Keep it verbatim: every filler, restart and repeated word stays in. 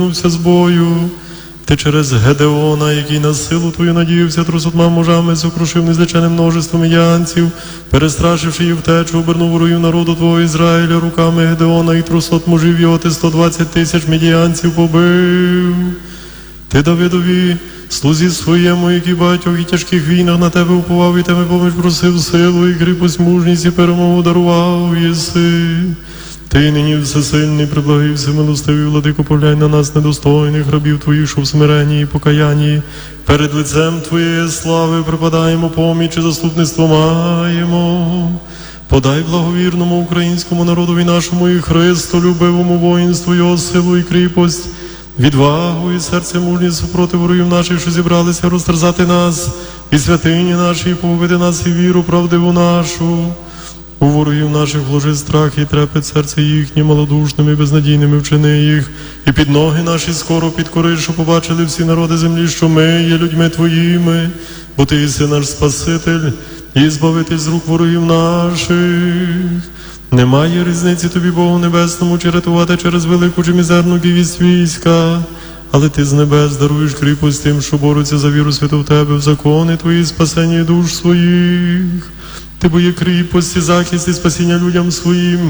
вернувся з бою. Ти через Гедеона, який на силу твою надіявся, трусотма мужами, сокрушив незліченим множеством янців, перестрашивши їх втечу, обернув ворогів народу твого Ізраїля руками Гедеона і трусот мужів його, ти сто двадцять тисяч медіанців побив. Ти Давидові, слузі своєму, який багатьох і тяжких війнах на тебе уповав, і тебе поміж просив силу, і кріпость мужність, і перемогу дарував єси. Ти нині всесильний, приблагий, всемилостивий, владико, поглянь на нас, недостойних рабів твоїх, що в смиренні і покаянні перед лицем твоєї слави припадаємо, поміч і заступництво маємо. Подай благовірному українському народові нашому і Христолюбивому воїнству його силу і кріпость, відвагу і серце мужність супроти ворогів наших, що зібралися розтерзати нас, і святині наші, і погубити нас, і віру правдиву нашу. У ворогів наших вложи страх і трепет серця їхні, малодушними, безнадійними вчини їх, і під ноги наші скоро підкори, що побачили всі народи землі, що ми є людьми твоїми, бо ти єси наш Спаситель, і збавити з рук ворогів наших. Немає різниці тобі, Богу Небесному, чи рятувати через велику чи мізерну кількість війська, але ти з небес даруєш кріпость тим, що борються за віру святу в тебе, в закони твої, спасення душ своїх. Ти бо є кріпость і захист і спасіння людям своїм,